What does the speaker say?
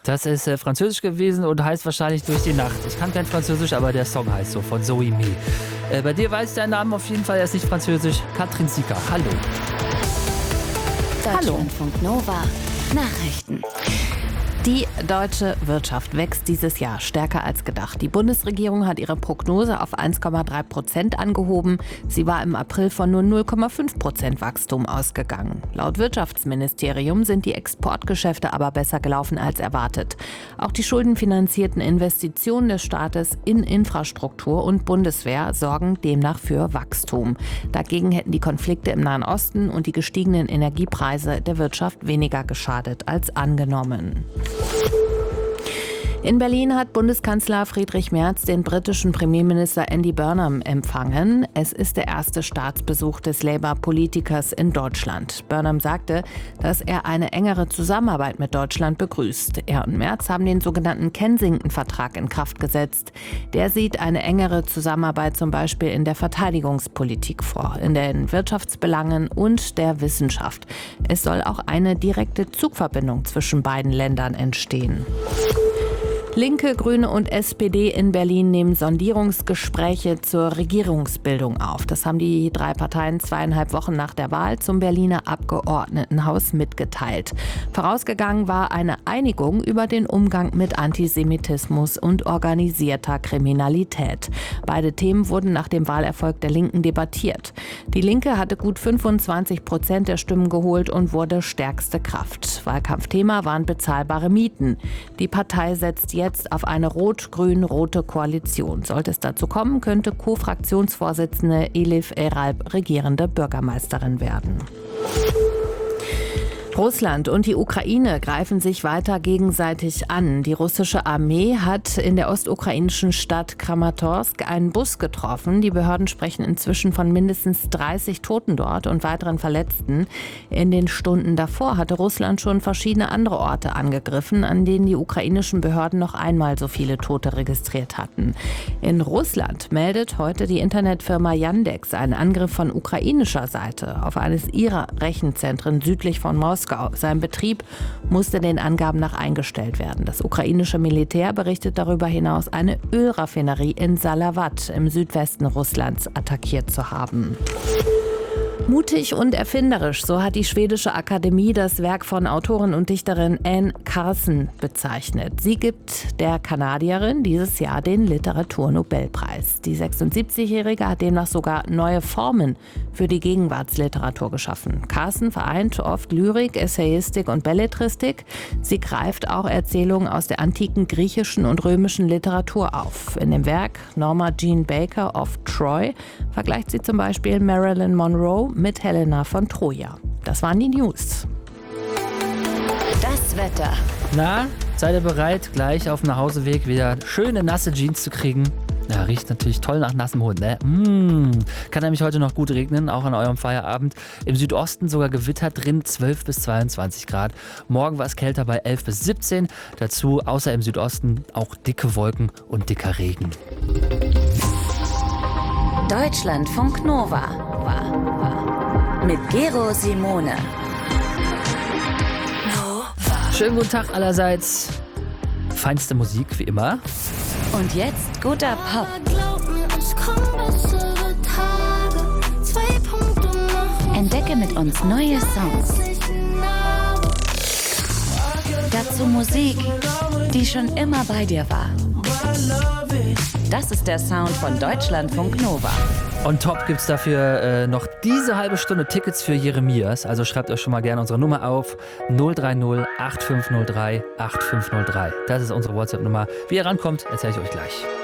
Das ist französisch gewesen und heißt wahrscheinlich Durch die Nacht. Ich kann kein Französisch, aber der Song heißt so, von Zoe Me. Bei dir weiß der Name auf jeden Fall, er ist nicht französisch. Katrin Sieker, hallo. Deutschlandfunk Nova Nachrichten. Die deutsche Wirtschaft wächst dieses Jahr stärker als gedacht. Die Bundesregierung hat ihre Prognose auf 1,3% angehoben. Sie war im April von nur 0,5% Wachstum ausgegangen. Laut Wirtschaftsministerium sind die Exportgeschäfte aber besser gelaufen als erwartet. Auch die schuldenfinanzierten Investitionen des Staates in Infrastruktur und Bundeswehr sorgen demnach für Wachstum. Dagegen hätten die Konflikte im Nahen Osten und die gestiegenen Energiepreise der Wirtschaft weniger geschadet als angenommen. In Berlin hat Bundeskanzler Friedrich Merz den britischen Premierminister Andy Burnham empfangen. Es ist der erste Staatsbesuch des Labour-Politikers in Deutschland. Burnham sagte, dass er eine engere Zusammenarbeit mit Deutschland begrüßt. Er und Merz haben den sogenannten Kensington-Vertrag in Kraft gesetzt. Der sieht eine engere Zusammenarbeit zum Beispiel in der Verteidigungspolitik vor, in den Wirtschaftsbelangen und der Wissenschaft. Es soll auch eine direkte Zugverbindung zwischen beiden Ländern entstehen. Linke, Grüne und SPD in Berlin nehmen Sondierungsgespräche zur Regierungsbildung auf. Das haben die drei Parteien 2,5 Wochen nach der Wahl zum Berliner Abgeordnetenhaus mitgeteilt. Vorausgegangen war eine Einigung über den Umgang mit Antisemitismus und organisierter Kriminalität. Beide Themen wurden nach dem Wahlerfolg der Linken debattiert. Die Linke hatte gut 25% der Stimmen geholt und wurde stärkste Kraft. Wahlkampfthema waren bezahlbare Mieten. Die Partei setzt jetzt auf eine rot-grün-rote Koalition. Sollte es dazu kommen, könnte Co-Fraktionsvorsitzende Elif Eralp regierende Bürgermeisterin werden. Russland und die Ukraine greifen sich weiter gegenseitig an. Die russische Armee hat in der ostukrainischen Stadt Kramatorsk einen Bus getroffen. Die Behörden sprechen inzwischen von mindestens 30 Toten dort und weiteren Verletzten. In den Stunden davor hatte Russland schon verschiedene andere Orte angegriffen, an denen die ukrainischen Behörden noch einmal so viele Tote registriert hatten. In Russland meldet heute die Internetfirma Yandex einen Angriff von ukrainischer Seite auf eines ihrer Rechenzentren südlich von Moskau. Sein Betrieb musste den Angaben nach eingestellt werden. Das ukrainische Militär berichtet darüber hinaus, eine Ölraffinerie in Salawat im Südwesten Russlands attackiert zu haben. Mutig und erfinderisch, so hat die schwedische Akademie das Werk von Autorin und Dichterin Anne Carson bezeichnet. Sie gibt der Kanadierin dieses Jahr den Literaturnobelpreis. Die 76-Jährige hat demnach sogar neue Formen für die Gegenwartsliteratur geschaffen. Carson vereint oft Lyrik, Essayistik und Belletristik. Sie greift auch Erzählungen aus der antiken griechischen und römischen Literatur auf. In dem Werk Norma Jean Baker of Troy vergleicht sie zum Beispiel Marilyn Monroe mit Helena von Troja. Das waren die News. Das Wetter. Na, seid ihr bereit, gleich auf dem Nachhauseweg wieder schöne nasse Jeans zu kriegen? Ja, riecht natürlich toll nach nassem Hund, ne? Kann nämlich heute noch gut regnen, auch an eurem Feierabend. Im Südosten sogar Gewitter drin, 12 bis 22 Grad. Morgen war es kälter bei 11 bis 17. Dazu, außer im Südosten, auch dicke Wolken und dicker Regen. Deutschlandfunk Nova mit Gero Simone. Schönen guten Tag allerseits. Feinste Musik, wie immer. Und jetzt guter Pop. Entdecke mit uns neue Songs. Dazu Musik, die schon immer bei dir war. Das ist der Sound von Deutschlandfunk Nova. On top gibt's dafür noch diese halbe Stunde Tickets für Jeremias. Also schreibt euch schon mal gerne unsere Nummer auf. 030 8503 8503. Das ist unsere WhatsApp-Nummer. Wie ihr rankommt, erzähle ich euch gleich.